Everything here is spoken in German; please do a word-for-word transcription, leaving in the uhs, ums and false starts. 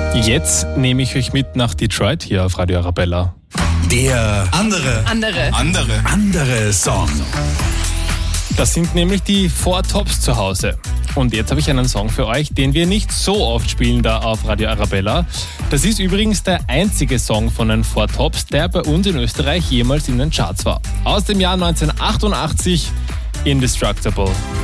Jetzt nehme ich euch mit nach Detroit hier auf Radio Arabella. Der andere, Andere. andere, andere Song. Das sind nämlich die Four Tops zu Hause. Und jetzt habe ich einen Song für euch, den wir nicht so oft spielen da auf Radio Arabella. Das ist übrigens der einzige Song von den Four Tops, der bei uns in Österreich jemals in den Charts war. Aus dem Jahr neunzehnhundertachtundachtzig, Indestructible.